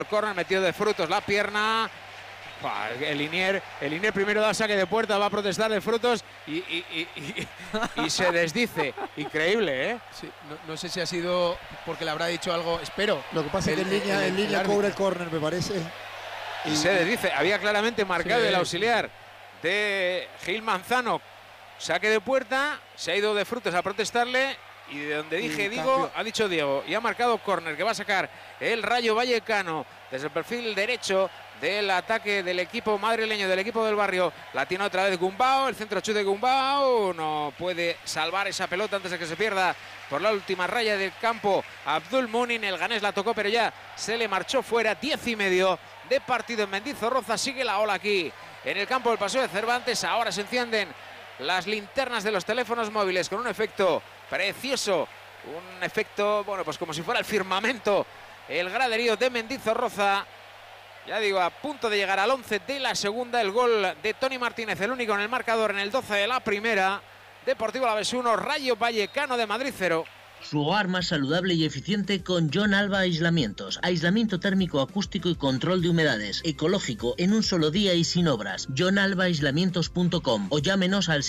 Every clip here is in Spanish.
El córner metido de Frutos, la pierna. El Linier primero da saque de puerta, va a protestar de Frutos y se desdice. Increíble, ¿eh? Sí, no sé si ha sido porque le habrá dicho algo, espero. Lo que pasa es que en línea cobra el córner, me parece. Y se desdice. Había claramente marcado el auxiliar de Gil Manzano. Saque de puerta, se ha ido de Frutos a protestarle. Y de donde dije Diego, ha dicho Diego. Y ha marcado córner que va a sacar el Rayo Vallecano desde el perfil derecho del ataque del equipo madrileño, del equipo del barrio. La tiene otra vez Gumbau, el centro chute de Gumbau. No puede salvar esa pelota antes de que se pierda por la última raya del campo. Abdul Munin, el ganés la tocó, pero ya se le marchó fuera. 10:30 de partido en Mendizorroza. Sigue la ola aquí en el campo del Paseo de Cervantes. Ahora se encienden las linternas de los teléfonos móviles con un efecto precioso, un efecto, bueno, pues como si fuera el firmamento, el graderío de Mendizorroza. Ya digo, a punto de llegar al 11 de la segunda, el gol de Tony Martínez, el único en el marcador en el 12 de la primera. Deportivo Alavés 1, Rayo Vallecano de Madrid 0. Su hogar más saludable y eficiente con John Alba Aislamientos. Aislamiento térmico, acústico y control de humedades. Ecológico, en un solo día y sin obras. JohnAlbaaislamientos.com o llámenos al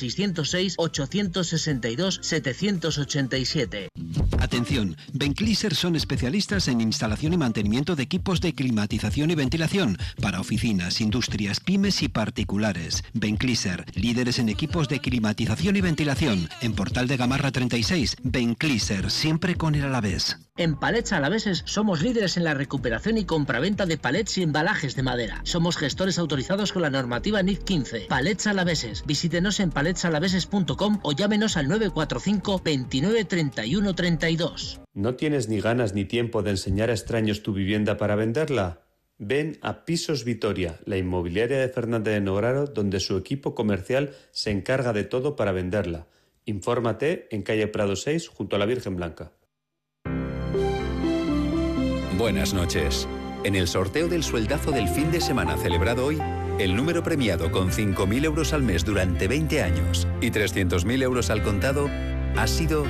606-862-787. Atención, Bencliser son especialistas en instalación y mantenimiento de equipos de climatización y ventilación para oficinas, industrias, pymes y particulares. Bencliser, líderes en equipos de climatización y ventilación. En Portal de Gamarra 36, Bencliser, siempre con el Alavés. En Palets Alaveses somos líderes en la recuperación y compraventa de palets y embalajes de madera. Somos gestores autorizados con la normativa NIC 15. Palets Alaveses. Visítenos en paletsalaveses.com o llámenos al 945 29 31 32. ¿No tienes ni ganas ni tiempo de enseñar a extraños tu vivienda para venderla? Ven a Pisos Vitoria, la inmobiliaria de Fernández de Nograro, donde su equipo comercial se encarga de todo para venderla. Infórmate en calle Prado 6, junto a la Virgen Blanca. Buenas noches. En el sorteo del sueldazo del fin de semana celebrado hoy, el número premiado con 5.000 euros al mes durante 20 años y 300.000 euros al contado ha sido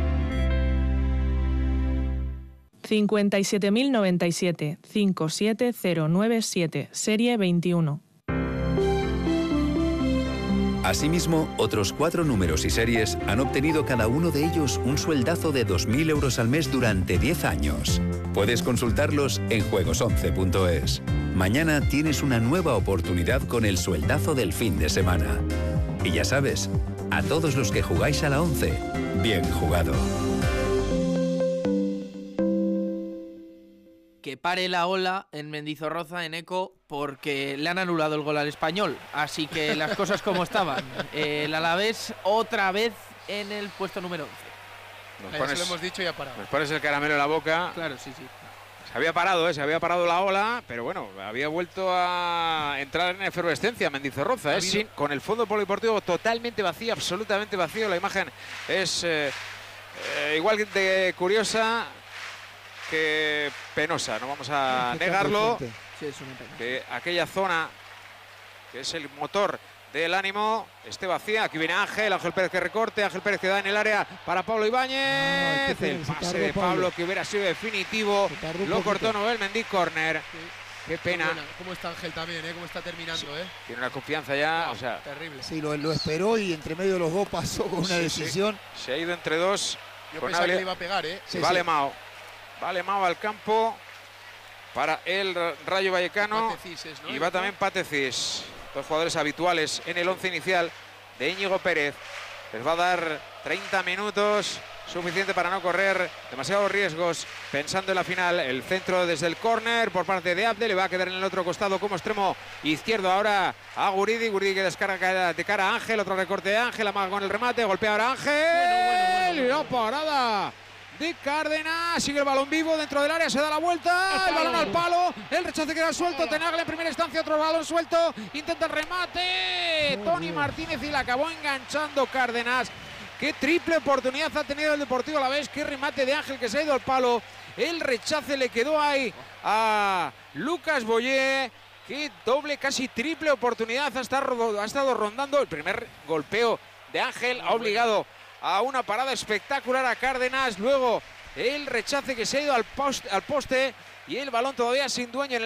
57.097, 57097, serie 21. Asimismo, otros 4 números y series han obtenido cada uno de ellos un sueldazo de 2.000 euros al mes durante 10 años. Puedes consultarlos en juegos11.es. Mañana tienes una nueva oportunidad con el sueldazo del fin de semana. Y ya sabes, a todos los que jugáis a la 11, bien jugado. Que pare la ola en Mendizorroza, en Eco, porque le han anulado el gol al Español. Así que las cosas como estaban. El Alavés otra vez en el puesto número 11. Eso lo hemos dicho y ha parado. Nos pones el caramelo en la boca. Claro, sí. Se había parado, se había parado la ola, pero bueno, había vuelto a entrar en efervescencia Mendizorroza, con el fondo polideportivo totalmente vacío, absolutamente vacío. La imagen es igual de curiosa que penosa, no vamos a negarlo. Sí, es una pena. Que aquella zona que es el motor del ánimo esté vacía. Aquí viene Ángel Pérez que recorte, Ángel Pérez que da en el área para Pablo Ibáñez. El pase de Pablo que hubiera sido definitivo, lo cortó Noel Mendy, córner. Sí. Qué pena. ¿Cómo está Ángel también? ¿Cómo está terminando? Sí. Tiene una confianza ya, o sea, terrible. Sí, lo esperó y entre medio de los dos pasó con una decisión. Sí. Se ha ido entre dos. Yo pensaba que le iba a pegar, Sí, vale, Mao. Vale Mao al campo para el Rayo Vallecano. Patecis, ¿no? Y va también Patecis. Dos jugadores habituales en el 11 inicial de Íñigo Pérez. Les va a dar 30 minutos, suficiente para no correr demasiados riesgos. Pensando en la final, el centro desde el córner por parte de Abde. Le va a quedar en el otro costado como extremo izquierdo ahora a Guridi. Guridi que descarga de cara a Ángel. Otro recorte de Ángel, amaga con el remate. Golpea ahora Ángel. Y la parada de Cárdenas, sigue el balón vivo dentro del área, se da la vuelta, el balón al palo, el rechace queda suelto, Tenagle en primera instancia, otro balón suelto, intenta el remate, Tony Martínez y la acabó enganchando Cárdenas. Qué triple oportunidad ha tenido el Deportivo Alavés, qué remate de Ángel que se ha ido al palo, el rechace le quedó ahí a Lucas Boyé. Qué doble, casi triple oportunidad ha estado rondando. El primer golpeo de Ángel ha obligado a una parada espectacular a Cárdenas, luego el rechace que se ha ido al poste y el balón todavía sin dueño en el